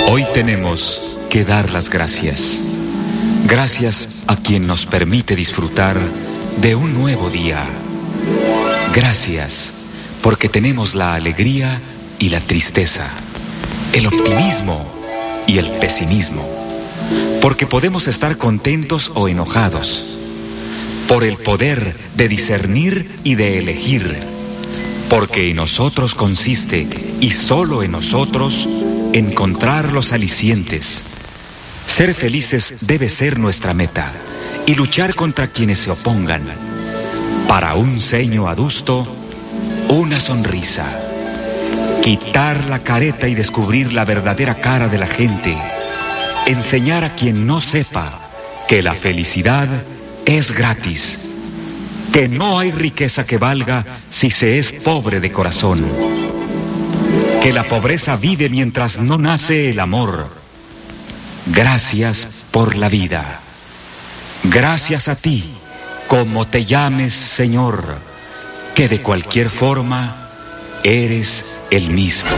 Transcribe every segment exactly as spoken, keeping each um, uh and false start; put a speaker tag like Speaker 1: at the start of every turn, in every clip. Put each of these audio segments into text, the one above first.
Speaker 1: Hoy tenemos que dar las gracias. Gracias a quien nos permite disfrutar de un nuevo día. Gracias porque tenemos la alegría y la tristeza, el optimismo y el pesimismo, porque podemos estar contentos o enojados, por el poder de discernir y de elegir, porque en nosotros consiste, y solo en nosotros, encontrar los alicientes. Ser felices debe ser nuestra meta, y luchar contra quienes se opongan. Para un ceño adusto, una sonrisa. Quitar la careta y descubrir la verdadera cara de la gente. Enseñar a quien no sepa que la felicidad es gratis. Que no hay riqueza que valga si se es pobre de corazón. Que la pobreza vive mientras no nace el amor. Gracias por la vida. Gracias a ti, como te llames, Señor, que de cualquier forma eres el mismo.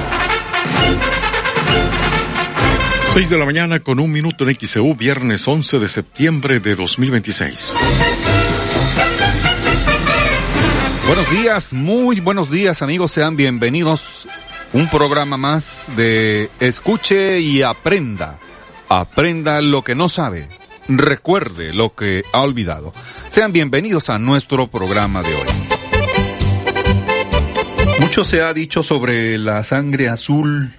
Speaker 2: seis de la mañana con un minuto en X C U, viernes once de septiembre de dos mil veintiséis.
Speaker 3: Buenos días, muy buenos días, amigos, sean bienvenidos. Un programa más de Escuche y Aprenda. Aprenda lo que no sabe, recuerde lo que ha olvidado. Sean bienvenidos a nuestro programa de hoy. Mucho se ha dicho sobre la sangre azul.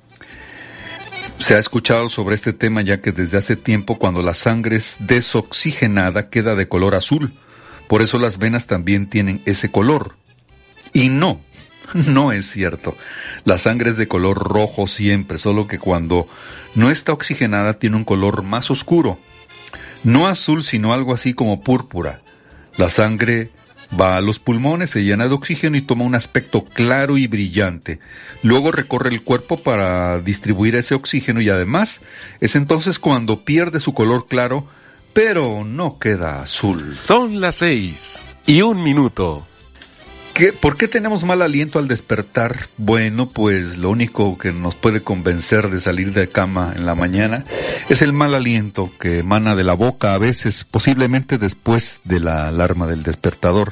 Speaker 3: Se ha escuchado sobre este tema ya que desde hace tiempo cuando la sangre es desoxigenada queda de color azul. Por eso las venas también tienen ese color. Y no, no es cierto. La sangre es de color rojo siempre, solo que cuando no está oxigenada tiene un color más oscuro. No azul, sino algo así como púrpura. La sangre va a los pulmones, se llena de oxígeno y toma un aspecto claro y brillante. Luego recorre el cuerpo para distribuir ese oxígeno y además es entonces cuando pierde su color claro, pero no queda azul.
Speaker 4: Son las seis y un minuto.
Speaker 3: ¿Qué, ¿Por qué tenemos mal aliento al despertar? Bueno, pues lo único que nos puede convencer de salir de cama en la mañana es el mal aliento que emana de la boca a veces, posiblemente después de la alarma del despertador.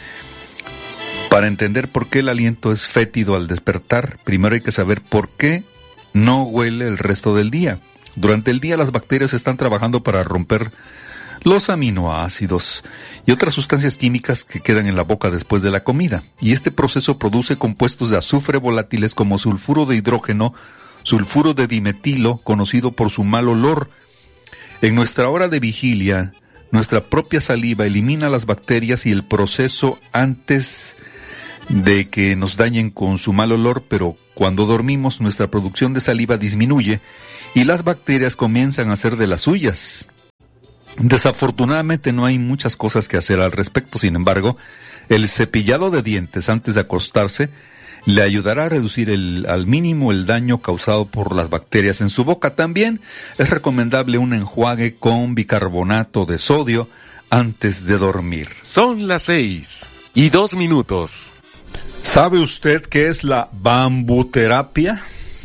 Speaker 3: Para entender por qué el aliento es fétido al despertar, primero hay que saber por qué no huele el resto del día. Durante el día las bacterias están trabajando para romper los aminoácidos y otras sustancias químicas que quedan en la boca después de la comida. Y este proceso produce compuestos de azufre volátiles como sulfuro de hidrógeno, sulfuro de dimetilo, conocido por su mal olor. En nuestra hora de vigilia, nuestra propia saliva elimina las bacterias y el proceso antes de que nos dañen con su mal olor, pero cuando dormimos nuestra producción de saliva disminuye y las bacterias comienzan a hacer de las suyas. Desafortunadamente no hay muchas cosas que hacer al respecto, sin embargo, el cepillado de dientes antes de acostarse le ayudará a reducir el, al mínimo el daño causado por las bacterias en su boca. También es recomendable un enjuague con bicarbonato de sodio antes de dormir.
Speaker 4: Son las seis y dos minutos.
Speaker 3: ¿Sabe usted qué es la bambuterapia?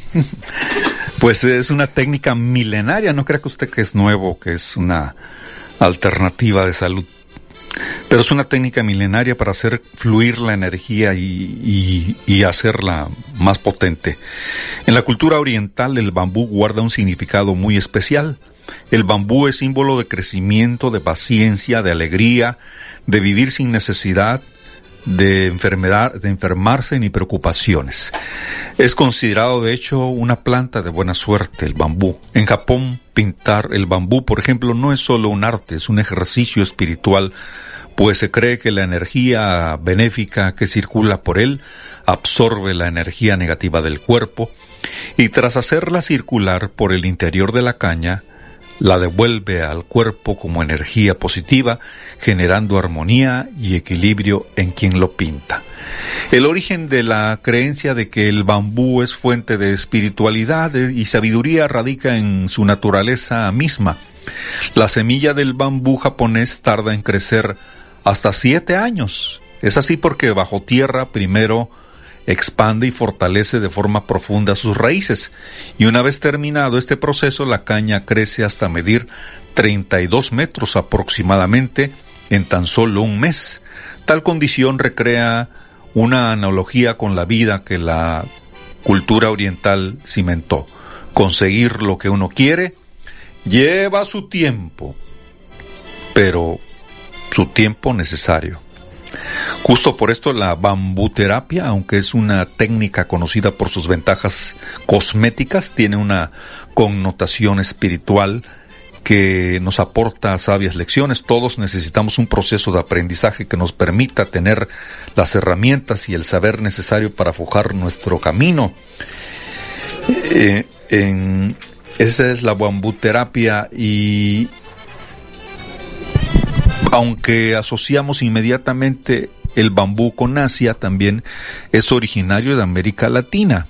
Speaker 3: Pues es una técnica milenaria, no crea que usted que es nuevo, que es una alternativa de salud. Pero es una técnica milenaria para hacer fluir la energía y, y, y hacerla más potente. En la cultura oriental el bambú guarda un significado muy especial. El bambú es símbolo de crecimiento, de paciencia, de alegría, de vivir sin necesidad de enfermedad, de enfermarse ni preocupaciones. Es considerado de hecho una planta de buena suerte el bambú. En Japón, pintar el bambú, por ejemplo, no es solo un arte, es un ejercicio espiritual, pues se cree que la energía benéfica que circula por él absorbe la energía negativa del cuerpo y tras hacerla circular por el interior de la caña, la devuelve al cuerpo como energía positiva, generando armonía y equilibrio en quien lo pinta. El origen de la creencia de que el bambú es fuente de espiritualidad y sabiduría radica en su naturaleza misma. La semilla del bambú japonés tarda en crecer hasta siete años. Es así porque bajo tierra primero expande y fortalece de forma profunda sus raíces. Y una vez terminado este proceso, la caña crece hasta medir treinta y dos metros aproximadamente en tan solo un mes. Tal condición recrea una analogía con la vida que la cultura oriental cimentó. Conseguir lo que uno quiere lleva su tiempo, pero su tiempo necesario. Justo por esto la bambuterapia, aunque es una técnica conocida por sus ventajas cosméticas, tiene una connotación espiritual que nos aporta sabias lecciones. Todos necesitamos un proceso de aprendizaje que nos permita tener las herramientas y el saber necesario para forjar nuestro camino. Eh, en, esa es la bambuterapia, y aunque asociamos inmediatamente el bambú con Asia, también es originario de América Latina.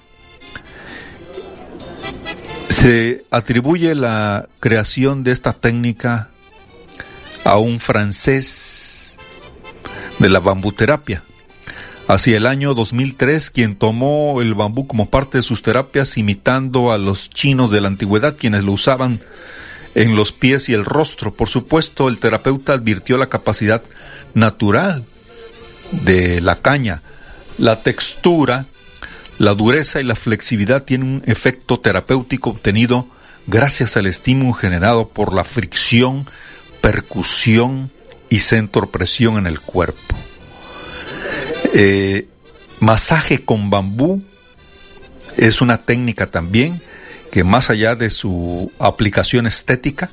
Speaker 3: Se atribuye la creación de esta técnica a un francés de la bambuterapia. Hacia el año dos mil tres, quien tomó el bambú como parte de sus terapias, imitando a los chinos de la antigüedad, quienes lo usaban en los pies y el rostro. Por supuesto, el terapeuta advirtió la capacidad natural de la caña, la textura, la dureza y la flexibilidad tienen un efecto terapéutico obtenido gracias al estímulo generado por la fricción, percusión y centropresión en el cuerpo. Eh, masaje con bambú es una técnica también que, más allá de su aplicación estética,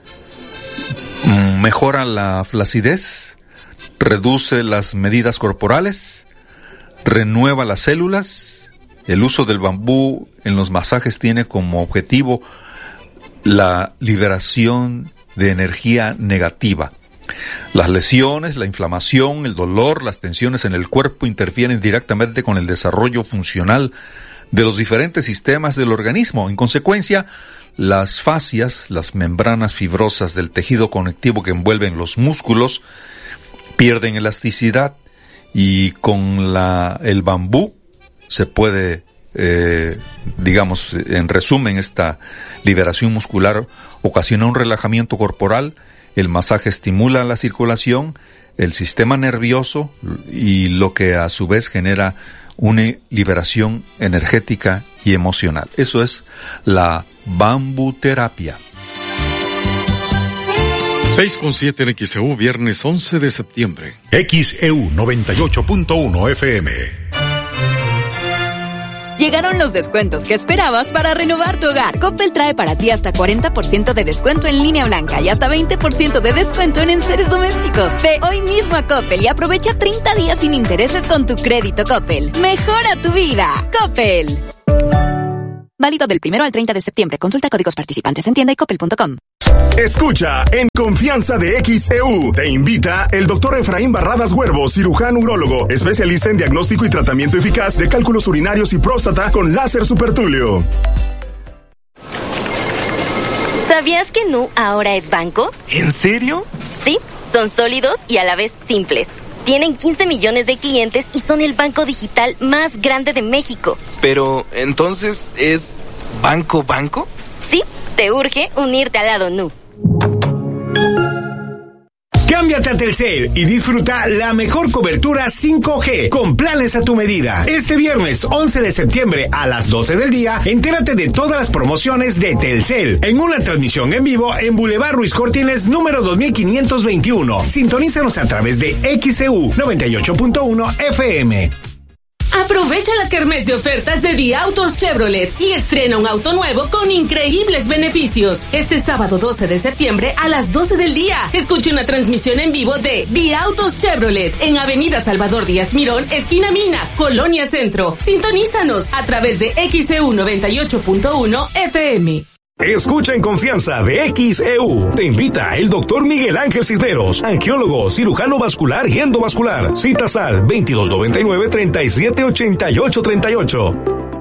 Speaker 3: mejora la flacidez, reduce las medidas corporales, renueva las células. El uso del bambú en los masajes tiene como objetivo la liberación de energía negativa. Las lesiones, la inflamación, el dolor, las tensiones en el cuerpo interfieren directamente con el desarrollo funcional de los diferentes sistemas del organismo. En consecuencia, las fascias, las membranas fibrosas del tejido conectivo que envuelven los músculos, pierden elasticidad, y con la, el bambú se puede, eh, digamos, en resumen, esta liberación muscular ocasiona un relajamiento corporal. El masaje estimula la circulación, el sistema nervioso, y lo que a su vez genera una liberación energética y emocional. Eso es la bambuterapia.
Speaker 2: seis con siete en X E U, viernes once de septiembre.
Speaker 5: X E U noventa y ocho punto uno F M.
Speaker 6: Llegaron los descuentos que esperabas para renovar tu hogar. Coppel trae para ti hasta cuarenta por ciento de descuento en línea blanca y hasta veinte por ciento de descuento en enseres domésticos. Ve hoy mismo a Coppel y aprovecha treinta días sin intereses con tu crédito Coppel. Mejora tu vida. Coppel. Válido del primero al treinta de septiembre. Consulta códigos participantes en tienda y coppel punto com.
Speaker 7: Escucha en Confianza de X E U. Te invita el doctor Efraín Barradas Huervo, cirujano urólogo, especialista en diagnóstico y tratamiento eficaz de cálculos urinarios y próstata con láser supertulio.
Speaker 8: ¿Sabías que Nu ahora es banco?
Speaker 4: ¿En serio?
Speaker 8: Sí, son sólidos y a la vez simples. Tienen quince millones de clientes y son el banco digital más grande de México.
Speaker 4: Pero, ¿entonces es banco banco?
Speaker 8: Sí, te urge unirte al lado Nu.
Speaker 7: Cámbiate a Telcel y disfruta la mejor cobertura cinco G con planes a tu medida. Este viernes once de septiembre a las doce del día, entérate de todas las promociones de Telcel en una transmisión en vivo en Boulevard Ruiz Cortines número dos mil quinientos veintiuno. Sintonízanos a través de X E U noventa y ocho punto uno F M.
Speaker 9: Aprovecha la kermés de ofertas de Día Autos Chevrolet y estrena un auto nuevo con increíbles beneficios. Este sábado doce de septiembre a las doce del día, escuche una transmisión en vivo de Día Autos Chevrolet en Avenida Salvador Díaz Mirón, esquina Mina, Colonia Centro. Sintonízanos a través de X E U noventa y ocho punto uno F M.
Speaker 7: Escucha en Confianza de X E U. Te invita el doctor Miguel Ángel Cisneros, angiólogo, cirujano vascular y endovascular. Citas al veintidós noventa y nueve, treinta y siete, ochenta y ocho, treinta y ocho.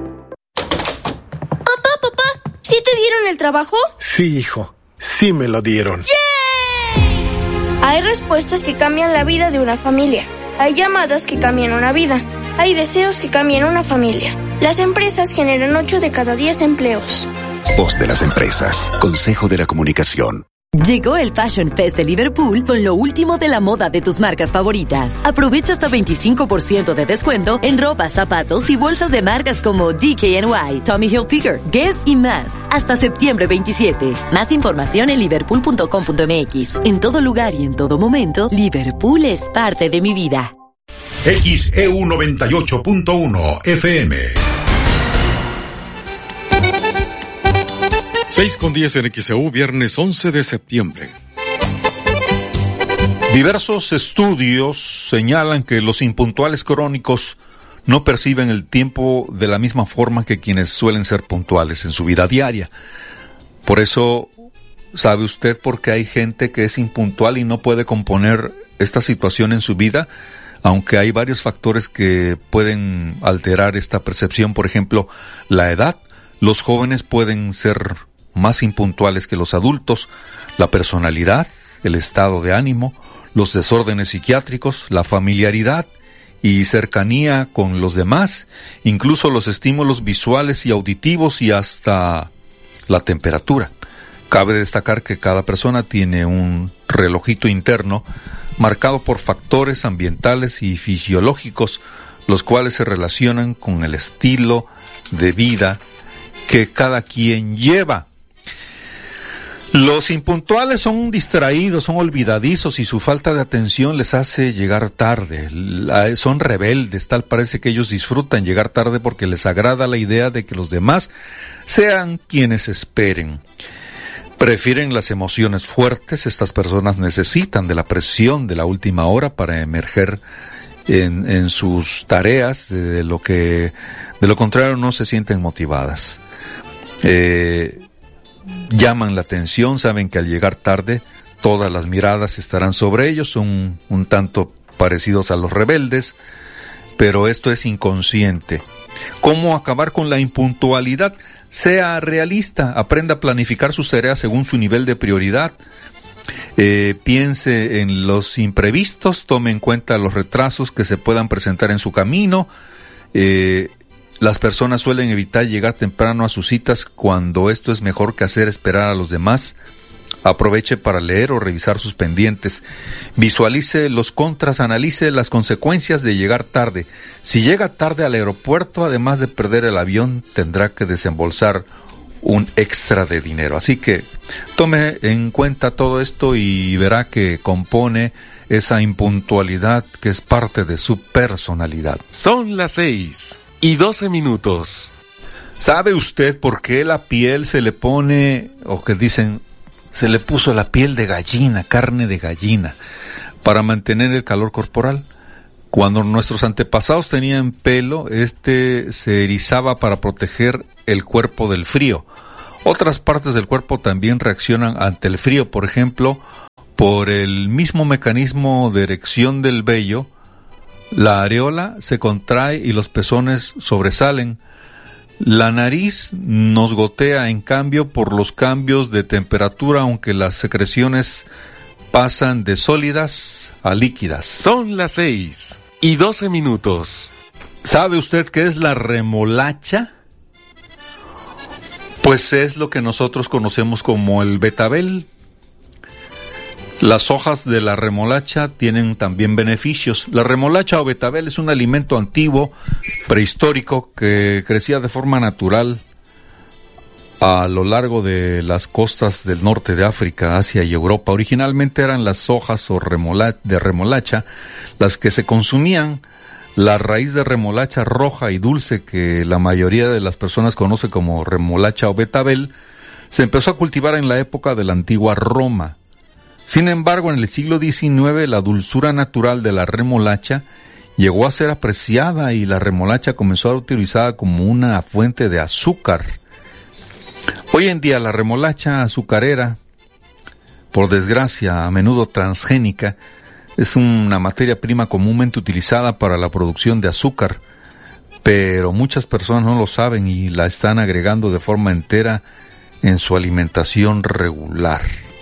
Speaker 10: Papá, papá, ¿sí te dieron el trabajo?
Speaker 11: Sí, hijo, sí me lo dieron.
Speaker 10: ¡Yay! Hay respuestas que cambian la vida de una familia. Hay llamadas que cambian una vida. hay deseos que cambian una familia. Las empresas generan ocho de cada diez empleos.
Speaker 12: Voz de las empresas. Consejo de la Comunicación.
Speaker 13: Llegó el Fashion Fest de Liverpool con lo último de la moda de tus marcas favoritas. Aprovecha hasta veinticinco por ciento de descuento en ropa, zapatos y bolsas de marcas como D K N Y, Tommy Hilfiger, Guess y más. Hasta septiembre veintisiete. Más información en liverpool punto com punto m x. En todo lugar y en todo momento, Liverpool es parte de mi vida.
Speaker 5: X E U noventa y ocho punto uno F M.
Speaker 2: seis con diez en X E U, viernes once de septiembre.
Speaker 3: Diversos estudios señalan que los impuntuales crónicos no perciben el tiempo de la misma forma que quienes suelen ser puntuales en su vida diaria. Por eso, ¿sabe usted por qué hay gente que es impuntual y no puede componer esta situación en su vida? Aunque hay varios factores que pueden alterar esta percepción, por ejemplo, la edad. Los jóvenes pueden ser más impuntuales que los adultos, la personalidad, el estado de ánimo, los desórdenes psiquiátricos, la familiaridad y cercanía con los demás, incluso los estímulos visuales y auditivos y hasta la temperatura. Cabe destacar que cada persona tiene un relojito interno marcado por factores ambientales y fisiológicos, los cuales se relacionan con el estilo de vida que cada quien lleva. Los impuntuales son distraídos, son olvidadizos y su falta de atención les hace llegar tarde. La, son rebeldes, tal parece que ellos disfrutan llegar tarde porque les agrada la idea de que los demás sean quienes esperen. Prefieren las emociones fuertes. Estas personas necesitan de la presión de la última hora para emerger en, en sus tareas, de lo que, de lo contrario no se sienten motivadas. Eh, llaman la atención, saben que al llegar tarde todas las miradas estarán sobre ellos, son un tanto parecidos a los rebeldes, pero esto es inconsciente. ¿Cómo acabar con la impuntualidad? Sea realista, aprenda a planificar sus tareas según su nivel de prioridad. Eh, piense en los imprevistos, tome en cuenta los retrasos que se puedan presentar en su camino. Eh, las personas suelen evitar llegar temprano a sus citas cuando esto es mejor que hacer esperar a los demás. Aproveche para leer o revisar sus pendientes. Visualice los contras, analice las consecuencias de llegar tarde. Si llega tarde al aeropuerto, además de perder el avión, tendrá que desembolsar un extra de dinero. Así que tome en cuenta todo esto y verá que compone esa impuntualidad que es parte de su personalidad.
Speaker 14: Son las seis y doce minutos.
Speaker 3: ¿Sabe usted por qué la piel se le pone, o que dicen, se le puso la piel de gallina, carne de gallina, para mantener el calor corporal? Cuando nuestros antepasados tenían pelo, este se erizaba para proteger el cuerpo del frío. Otras partes del cuerpo también reaccionan ante el frío, por ejemplo, por el mismo mecanismo de erección del vello, la areola se contrae y los pezones sobresalen. La nariz nos gotea, en cambio, por los cambios de temperatura, aunque las secreciones pasan de sólidas a líquidas.
Speaker 14: Son las seis y doce minutos.
Speaker 3: ¿Sabe usted qué es la remolacha? Pues es lo que nosotros conocemos como el betabel. Las hojas de la remolacha tienen también beneficios. La remolacha o betabel es un alimento antiguo, prehistórico, que crecía de forma natural a lo largo de las costas del norte de África, Asia y Europa. Originalmente eran las hojas o remola- de remolacha las que se consumían. La raíz de remolacha roja y dulce, que la mayoría de las personas conoce como remolacha o betabel, se empezó a cultivar en la época de la antigua Roma. Sin embargo, en el siglo diecinueve, la dulzura natural de la remolacha llegó a ser apreciada y la remolacha comenzó a ser utilizada como una fuente de azúcar. Hoy en día, la remolacha azucarera, por desgracia, a menudo transgénica, es una materia prima comúnmente utilizada para la producción de azúcar, pero muchas personas no lo saben y la están agregando de forma entera en su alimentación regular.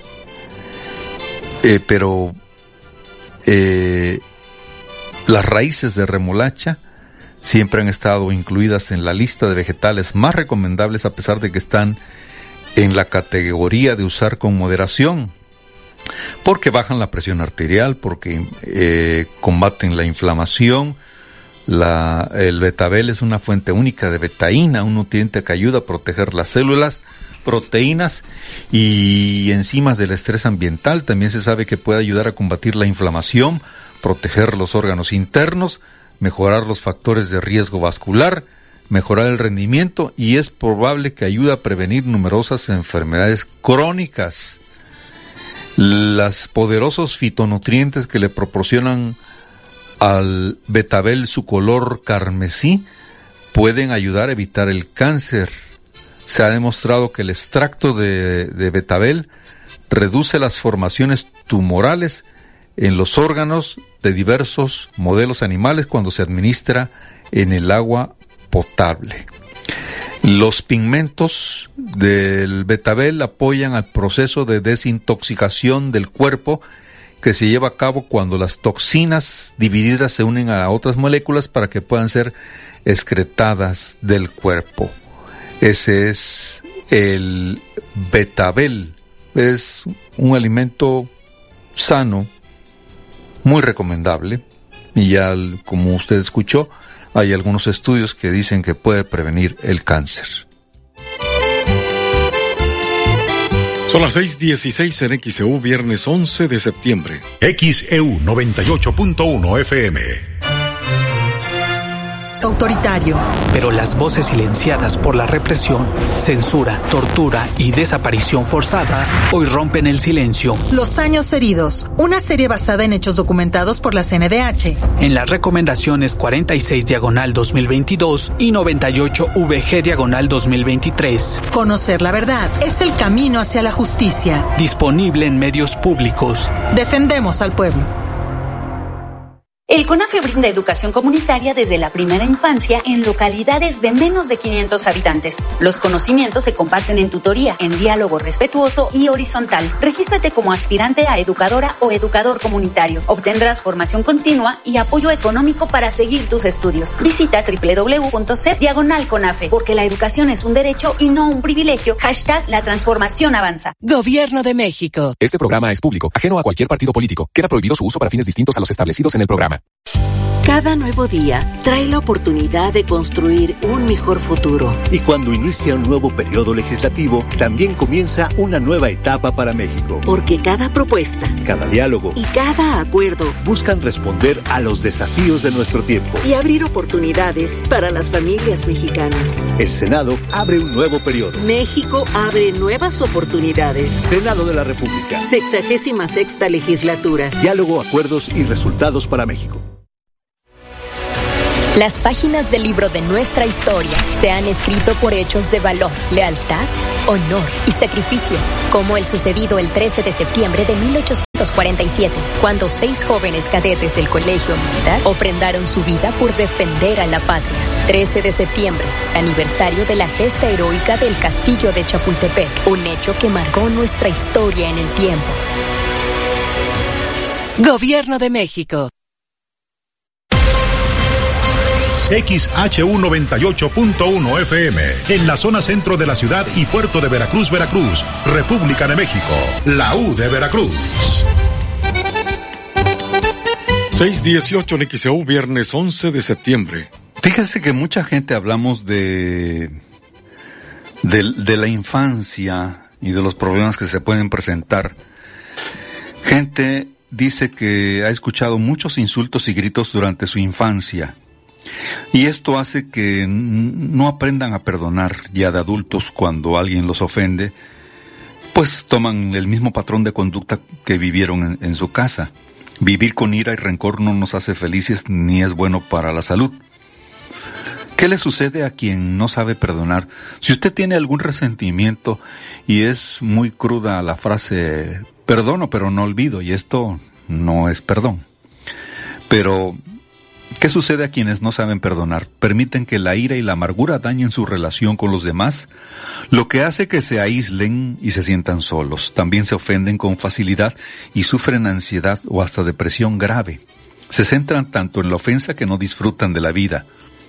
Speaker 3: Eh, pero eh, las raíces de remolacha siempre han estado incluidas en la lista de vegetales más recomendables, a pesar de que están en la categoría de usar con moderación, porque bajan la presión arterial, porque eh, combaten la inflamación. La, el betabel es una fuente única de betaína, un nutriente que ayuda a proteger las células, proteínas y enzimas del estrés ambiental. También se sabe que puede ayudar a combatir la inflamación, proteger los órganos internos, mejorar los factores de riesgo vascular, mejorar el rendimiento, y es probable que ayude a prevenir numerosas enfermedades crónicas. Los poderosos fitonutrientes que le proporcionan al betabel su color carmesí pueden ayudar a evitar el cáncer. Se ha demostrado que el extracto de, de betabel reduce las formaciones tumorales en los órganos de diversos modelos animales cuando se administra en el agua potable. Los pigmentos del betabel apoyan al proceso de desintoxicación del cuerpo que se lleva a cabo cuando las toxinas divididas se unen a otras moléculas para que puedan ser excretadas del cuerpo. Ese es el betabel. Es un alimento sano, muy recomendable, y ya, como usted escuchó, hay algunos estudios que dicen que puede prevenir el cáncer.
Speaker 2: Son las seis dieciséis en X E U, viernes once de septiembre.
Speaker 5: X E U noventa y ocho punto uno F M.
Speaker 15: Autoritario. Pero las voces silenciadas por la represión, censura, tortura y desaparición forzada hoy rompen el silencio.
Speaker 16: Los años heridos, una serie basada en hechos documentados por la C N D H.
Speaker 15: En las recomendaciones cuarenta y seis diagonal dos mil veintidós y noventa y ocho V G diagonal dos mil veintitrés.
Speaker 16: Conocer la verdad es el camino hacia la justicia.
Speaker 15: Disponible en medios públicos.
Speaker 16: Defendemos al pueblo.
Speaker 17: El CONAFE brinda educación comunitaria desde la primera infancia en localidades de menos de quinientos habitantes. Los conocimientos se comparten en tutoría, en diálogo respetuoso y horizontal. Regístrate como aspirante a educadora o educador comunitario. Obtendrás formación continua y apoyo económico para seguir tus estudios. Visita doble u doble u doble u punto c e p diagonal CONAFE, porque la educación es un derecho y no un privilegio. Hashtag la transformación avanza.
Speaker 18: Gobierno de México.
Speaker 14: Este programa es público, ajeno a cualquier partido político. Queda prohibido su uso para fines distintos a los establecidos en el programa.
Speaker 19: Cada nuevo día trae la oportunidad de construir un mejor futuro.
Speaker 20: Y cuando inicia un nuevo periodo legislativo, también comienza una nueva etapa para México.
Speaker 19: Porque cada propuesta,
Speaker 20: cada diálogo
Speaker 19: y cada acuerdo
Speaker 20: buscan responder a los desafíos de nuestro tiempo
Speaker 19: y abrir oportunidades para las familias mexicanas.
Speaker 20: El Senado abre un nuevo periodo.
Speaker 19: México abre nuevas oportunidades.
Speaker 20: Senado de la República.
Speaker 19: Sexagésima sexta legislatura.
Speaker 20: Diálogo, acuerdos y resultados para México.
Speaker 18: Las páginas del libro de nuestra historia se han escrito por hechos de valor, lealtad, honor y sacrificio, como el sucedido el trece de septiembre de mil ochocientos cuarenta y siete, cuando seis jóvenes cadetes del Colegio Militar ofrendaron su vida por defender a la patria. trece de septiembre, aniversario de la gesta heroica del Castillo de Chapultepec, un hecho que marcó nuestra historia en el tiempo. Gobierno de México.
Speaker 5: X H U noventa y ocho punto uno F M, en la zona centro de la ciudad y puerto de Veracruz, Veracruz, República de México, la U de Veracruz.
Speaker 2: seis dieciocho en X E U, viernes once de septiembre.
Speaker 3: Fíjese que mucha gente hablamos de, de, de la infancia y de los problemas que se pueden presentar. Gente dice que ha escuchado muchos insultos y gritos durante su infancia. Y esto hace que no aprendan a perdonar ya de adultos cuando alguien los ofende, pues toman el mismo patrón de conducta que vivieron en, en su casa. Vivir con ira y rencor no nos hace felices ni es bueno para la salud. ¿Qué le sucede a quien no sabe perdonar? Si usted tiene algún resentimiento y es muy cruda la frase, perdono pero no olvido, y esto no es perdón. Pero ¿qué sucede a quienes no saben perdonar? Permiten que la ira y la amargura dañen su relación con los demás, lo que hace que se aíslen y se sientan solos. También se ofenden con facilidad y sufren ansiedad o hasta depresión grave. Se centran tanto en la ofensa que no disfrutan de la vida.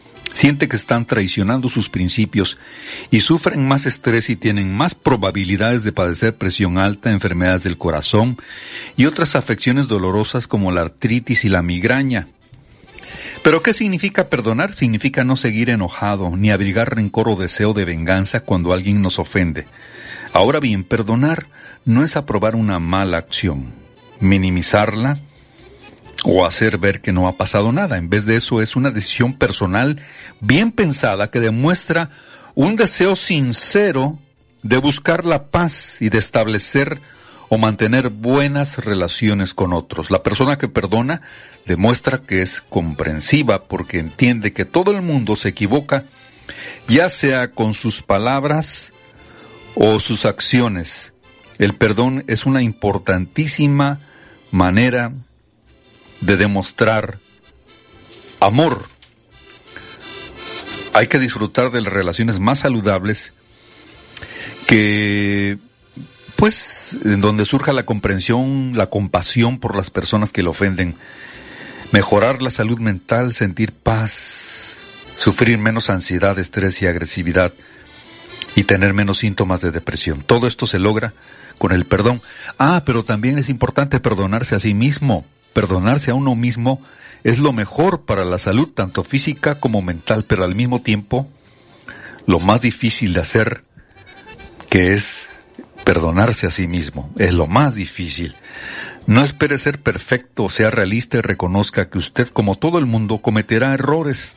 Speaker 3: siente que están traicionando sus principios y sufren más estrés y tienen más probabilidades de padecer presión alta, enfermedades del corazón y otras afecciones dolorosas como la artritis y la migraña. ¿Pero qué significa perdonar? Significa no seguir enojado, ni abrigar rencor o deseo de venganza cuando alguien nos ofende. Ahora bien, perdonar no es aprobar una mala acción, minimizarla o hacer ver que no ha pasado nada. En vez de eso, es una decisión personal bien pensada que demuestra un deseo sincero de buscar la paz y de establecer o mantener buenas relaciones con otros. La persona que perdona demuestra que es comprensiva porque entiende que todo el mundo se equivoca, ya sea con sus palabras o sus acciones. El perdón es una importantísima manera de demostrar amor. Hay que disfrutar de las relaciones más saludables que, pues, en donde surja la comprensión, la compasión por las personas que le ofenden. Mejorar la salud mental, sentir paz, sufrir menos ansiedad, estrés y agresividad y tener menos síntomas de depresión. Todo esto se logra con el perdón. Ah, pero también es importante perdonarse a sí mismo. Perdonarse a uno mismo es lo mejor para la salud, tanto física como mental, pero al mismo tiempo lo más difícil de hacer, que es perdonarse a sí mismo, es lo más difícil. No espere ser perfecto, sea realista y reconozca que usted, como todo el mundo, cometerá errores.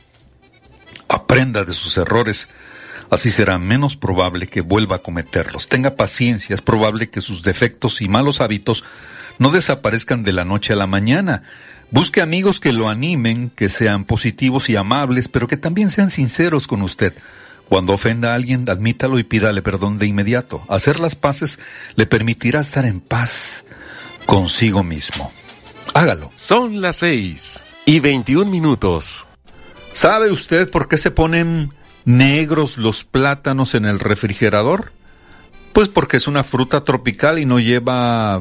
Speaker 3: Aprenda de sus errores, así será menos probable que vuelva a cometerlos. Tenga paciencia, es probable que sus defectos y malos hábitos no desaparezcan de la noche a la mañana. Busque amigos que lo animen, que sean positivos y amables, pero que también sean sinceros con usted. Cuando ofenda a alguien, admítalo y pídale perdón de inmediato. Hacer las paces le permitirá estar en paz consigo mismo. Hágalo.
Speaker 21: Son las seis y veintiún minutos.
Speaker 3: ¿Sabe usted por qué se ponen negros los plátanos en el refrigerador? Pues porque es una fruta tropical y no lleva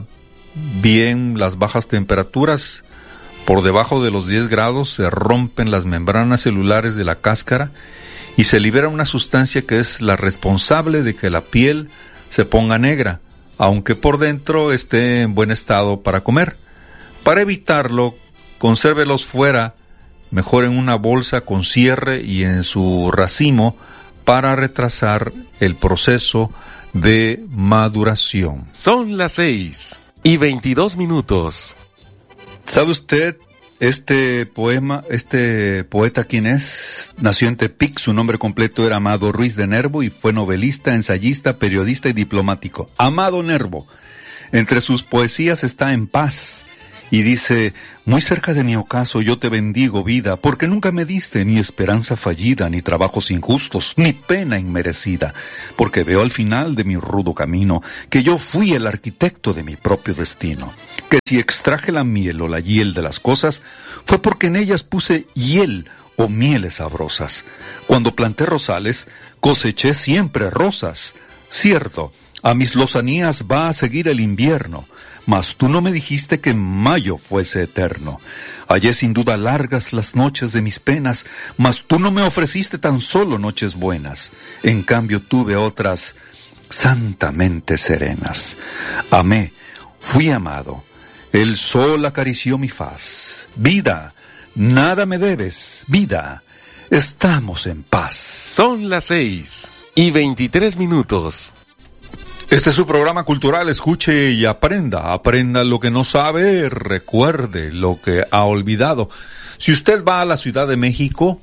Speaker 3: bien las bajas temperaturas. Por debajo de los diez grados se rompen las membranas celulares de la cáscara y se libera una sustancia que es la responsable de que la piel se ponga negra, aunque por dentro esté en buen estado para comer. Para evitarlo, consérvelos fuera, mejor en una bolsa con cierre y en su racimo para retrasar el proceso de maduración.
Speaker 21: Son las seis y veintidós minutos.
Speaker 3: ¿Sabe usted este poema, este poeta quién es? Nació en Tepic, su nombre completo era Amado Ruiz de Nervo y fue novelista, ensayista, periodista y diplomático. Amado Nervo, entre sus poesías está En Paz y dice: muy cerca de mi ocaso yo te bendigo, vida, porque nunca me diste ni esperanza fallida, ni trabajos injustos, ni pena inmerecida, porque veo al final de mi rudo camino que yo fui el arquitecto de mi propio destino, que si extraje la miel o la hiel de las cosas, fue porque en ellas puse hiel o mieles sabrosas. Cuando planté rosales, coseché siempre rosas. Cierto, a mis lozanías va a seguir el invierno, mas tú no me dijiste que mayo fuese eterno. Hallé sin duda largas las noches de mis penas, mas tú no me ofreciste tan solo noches buenas. En cambio tuve otras santamente serenas. Amé, fui amado, el sol acarició mi faz. Vida, nada me debes, vida, estamos en paz.
Speaker 21: Son las seis y veintitrés minutos.
Speaker 3: Este es su programa cultural, escuche y aprenda. Aprenda lo que no sabe, recuerde lo que ha olvidado. Si usted va a la Ciudad de México,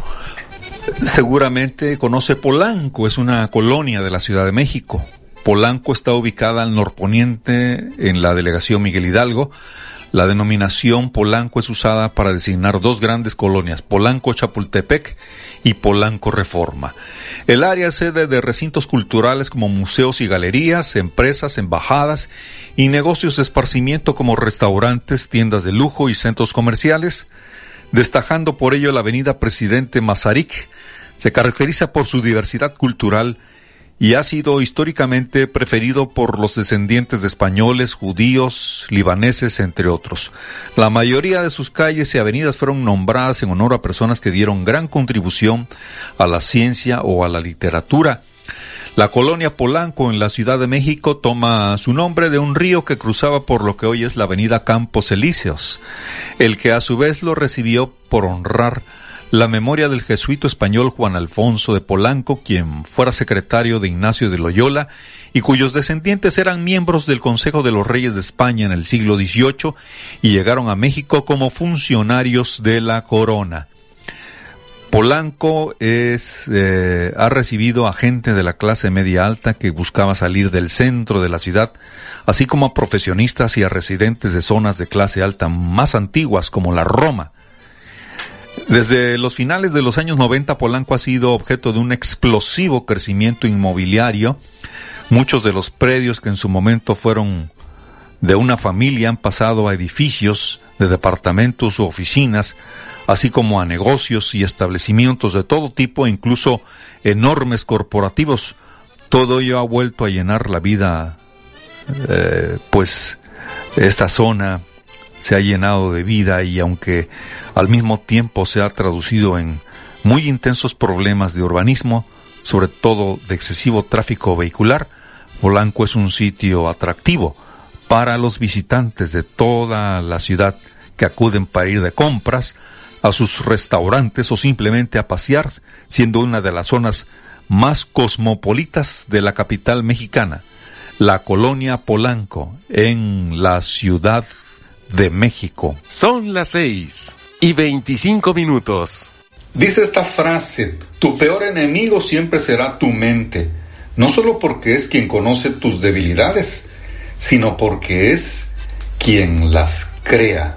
Speaker 3: seguramente conoce Polanco, es una colonia de la Ciudad de México. Polanco está ubicada al norponiente en la delegación Miguel Hidalgo. La denominación Polanco es usada para designar dos grandes colonias, Polanco Chapultepec y Polanco Reforma. El área es sede de recintos culturales como museos y galerías, empresas, embajadas y negocios de esparcimiento como restaurantes, tiendas de lujo y centros comerciales, destacando por ello la avenida Presidente Mazarik. Se caracteriza por su diversidad cultural y ha sido históricamente preferido por los descendientes de españoles, judíos, libaneses, entre otros. La mayoría de sus calles y avenidas fueron nombradas en honor a personas que dieron gran contribución a la ciencia o a la literatura. La colonia Polanco en la Ciudad de México toma su nombre de un río que cruzaba por lo que hoy es la avenida Campos Elíseos, el que a su vez lo recibió por honrar la memoria del jesuita español Juan Alfonso de Polanco, quien fuera secretario de Ignacio de Loyola y cuyos descendientes eran miembros del Consejo de los Reyes de España en el siglo dieciocho y llegaron a México como funcionarios de la corona. Polanco es, eh, ha recibido a gente de la clase media alta que buscaba salir del centro de la ciudad, así como a profesionistas y a residentes de zonas de clase alta más antiguas como la Roma. Desde los finales de los años noventa, Polanco ha sido objeto de un explosivo crecimiento inmobiliario. Muchos de los predios que en su momento fueron de una familia han pasado a edificios de departamentos u oficinas, así como a negocios y establecimientos de todo tipo, incluso enormes corporativos. Todo ello ha vuelto a llenar la vida, eh, pues esta zona se ha llenado de vida, y aunque al mismo tiempo se ha traducido en muy intensos problemas de urbanismo, sobre todo de excesivo tráfico vehicular, Polanco es un sitio atractivo para los visitantes de toda la ciudad que acuden para ir de compras, a sus restaurantes o simplemente a pasear, siendo una de las zonas más cosmopolitas de la capital mexicana, la colonia Polanco, en la Ciudad de México.
Speaker 21: Son las seis y veinticinco minutos.
Speaker 3: Dice esta frase: tu peor enemigo siempre será tu mente, no solo porque es quien conoce tus debilidades, sino porque es quien las crea.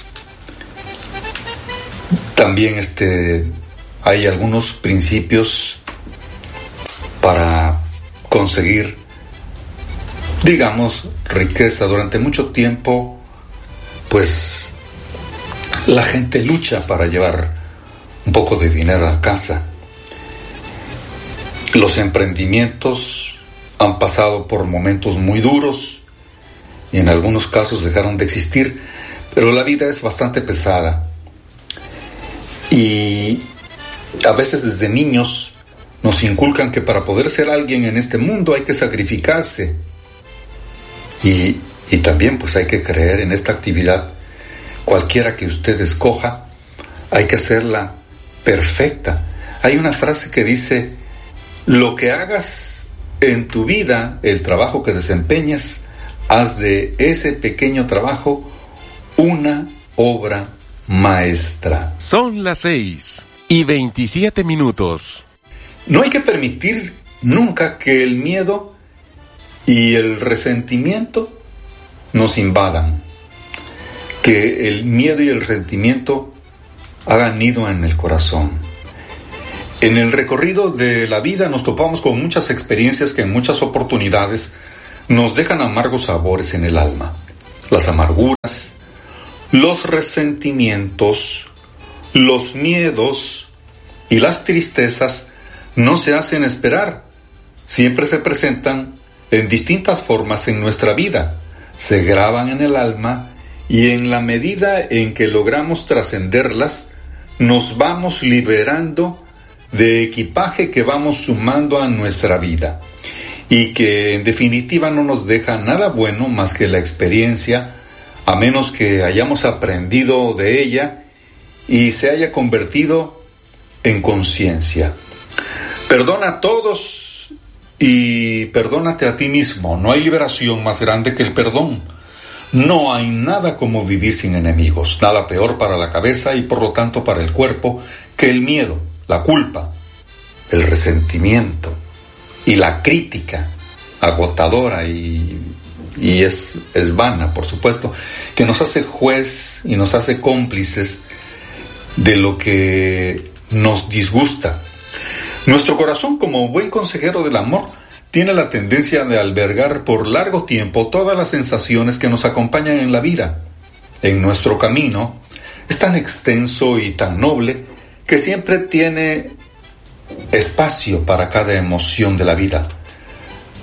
Speaker 3: También este, hay algunos principios para conseguir, digamos, riqueza. Durante mucho tiempo, pues, la gente lucha para llevar un poco de dinero a casa. Los emprendimientos han pasado por momentos muy duros y en algunos casos dejaron de existir, pero la vida es bastante pesada. Y a veces desde niños nos inculcan que para poder ser alguien en este mundo hay que sacrificarse. Y, y también pues hay que creer en esta actividad. Cualquiera que usted escoja, hay que hacerla perfecta. Hay una frase que dice: lo que hagas en tu vida, el trabajo que desempeñas, haz de ese pequeño trabajo una obra maestra.
Speaker 21: Son las seis y veintisiete minutos.
Speaker 3: No hay que permitir nunca que el miedo y el resentimiento nos invadan, que el miedo y el resentimiento hagan nido en el corazón. En el recorrido de la vida nos topamos con muchas experiencias que en muchas oportunidades nos dejan amargos sabores en el alma. Las amarguras, los resentimientos, los miedos y las tristezas no se hacen esperar. Siempre se presentan en distintas formas en nuestra vida, se graban en el alma y en la medida en que logramos trascenderlas, nos vamos liberando de equipaje que vamos sumando a nuestra vida y que en definitiva no nos deja nada bueno más que la experiencia, a menos que hayamos aprendido de ella y se haya convertido en conciencia. Perdona a todos y perdónate a ti mismo. No hay liberación más grande que el perdón. No hay nada como vivir sin enemigos, nada peor para la cabeza y por lo tanto para el cuerpo que el miedo, la culpa, el resentimiento y la crítica agotadora y y es, es vana, por supuesto, que nos hace juez y nos hace cómplices de lo que nos disgusta. Nuestro corazón, como buen consejero del amor, tiene la tendencia de albergar por largo tiempo todas las sensaciones que nos acompañan en la vida. En nuestro camino es tan extenso y tan noble que siempre tiene espacio para cada emoción de la vida.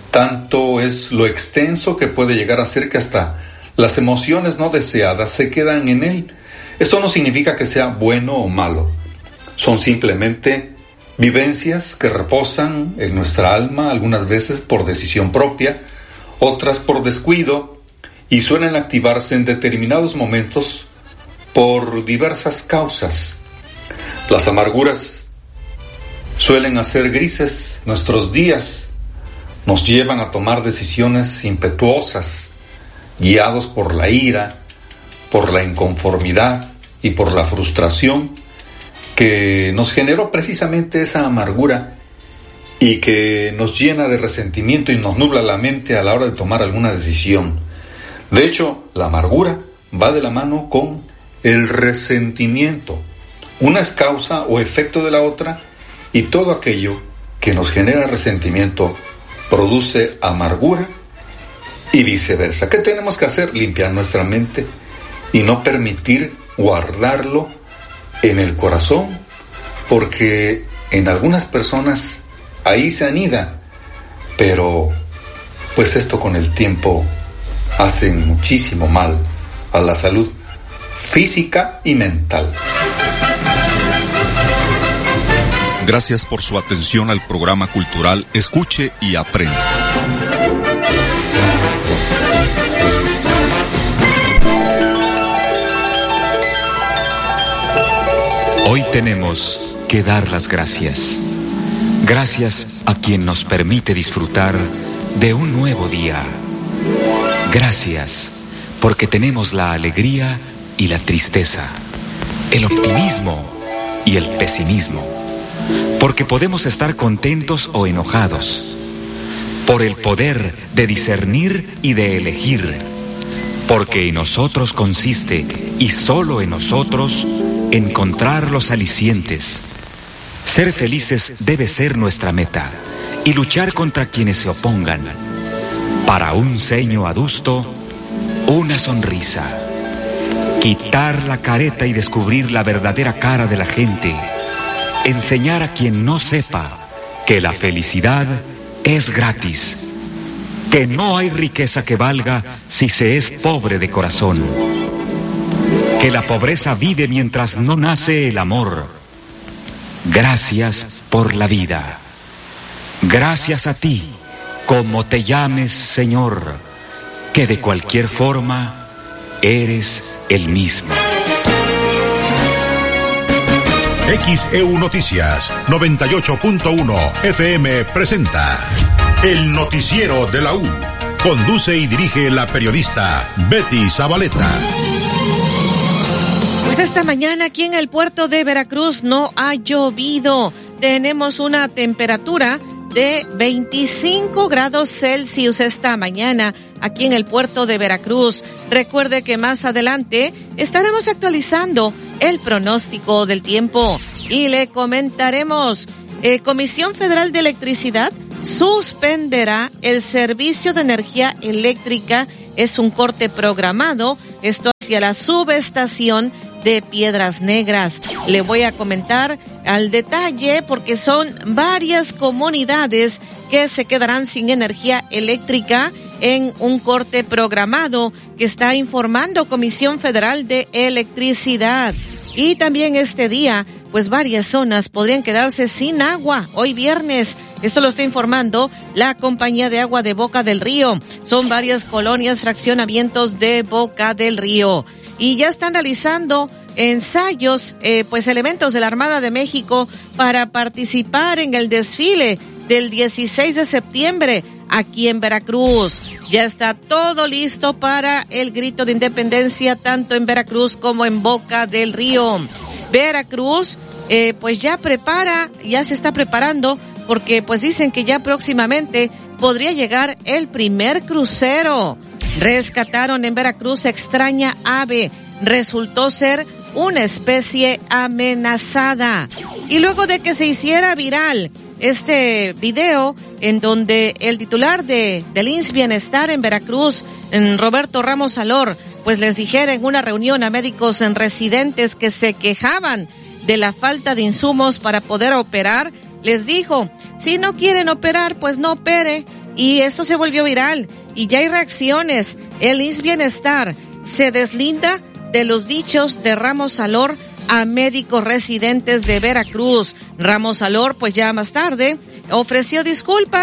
Speaker 3: Tanto es lo extenso que puede llegar a ser que hasta las emociones no deseadas se quedan en él. Esto no significa que sea bueno o malo. Son simplemente vivencias que reposan en nuestra alma, algunas veces por decisión propia, otras por descuido, y suelen activarse en determinados momentos por diversas causas. Las amarguras suelen hacer grises nuestros días, nos llevan a tomar decisiones impetuosas, guiados por la ira, por la inconformidad y por la frustración que nos generó precisamente esa amargura y que nos llena de resentimiento y nos nubla la mente a la hora de tomar alguna decisión. De hecho, la amargura va de la mano con el resentimiento. Una es causa o efecto de la otra, y todo aquello que nos genera resentimiento produce amargura y viceversa. ¿Qué tenemos que hacer? Limpiar nuestra mente y no permitir guardarlo en el corazón, porque en algunas personas ahí se anida, pero pues esto con el tiempo hace muchísimo mal a la salud física y mental.
Speaker 2: Gracias por su atención al programa cultural Escuche y Aprenda.
Speaker 1: Hoy tenemos que dar las gracias. Gracias a quien nos permite disfrutar de un nuevo día. Gracias porque tenemos la alegría y la tristeza, el optimismo y el pesimismo. Porque podemos estar contentos o enojados. Por el poder de discernir y de elegir. Porque en nosotros consiste, y solo en nosotros, encontrar los alicientes. Ser felices debe ser nuestra meta, y luchar contra quienes se opongan. Para un ceño adusto, una sonrisa. Quitar la careta y descubrir la verdadera cara de la gente. Enseñar a quien no sepa que la felicidad es gratis, que no hay riqueza que valga si se es pobre de corazón, que la pobreza vive mientras no nace el amor. Gracias por la vida. Gracias a ti, como te llames, Señor, que de cualquier forma eres el mismo.
Speaker 5: X E U Noticias noventa y ocho punto uno F M presenta El Noticiero de la U. Conduce y dirige la periodista Betty Zabaleta.
Speaker 22: Pues esta mañana aquí en el puerto de Veracruz no ha llovido. Tenemos una temperatura de veinticinco grados Celsius esta mañana aquí en el puerto de Veracruz. Recuerde que más adelante estaremos actualizando el pronóstico del tiempo y le comentaremos. Eh, Comisión Federal de Electricidad suspenderá el servicio de energía eléctrica. Es un corte programado, esto hacia la subestación de Piedras Negras. Le voy a comentar al detalle porque son varias comunidades que se quedarán sin energía eléctrica en un corte programado que está informando Comisión Federal de Electricidad. Y también este día, pues varias zonas podrían quedarse sin agua hoy viernes. Esto lo está informando la Compañía de Agua de Boca del Río. Son varias colonias, fraccionamientos de Boca del Río. Y ya están realizando ensayos, eh, pues elementos de la Armada de México para participar en el desfile del dieciséis de septiembre aquí en Veracruz. Ya está todo listo para el grito de independencia tanto en Veracruz como en Boca del Río. Veracruz, eh, pues ya prepara, ya se está preparando porque pues dicen que ya próximamente podría llegar el primer crucero. Rescataron en Veracruz extraña ave. Resultó ser una especie amenazada. Y luego de que se hiciera viral este video en donde el titular de del I M S S Bienestar en Veracruz, en Roberto Ramos Alor, pues les dijera en una reunión a médicos en residentes que se quejaban de la falta de insumos para poder operar, les dijo, si no quieren operar, pues no opere. y esto se volvió viral y ya hay reacciones. El I M S S Bienestar se deslinda de los dichos de Ramos Salor a médicos residentes de Veracruz. Ramos Salor, pues ya más tarde, ofreció disculpas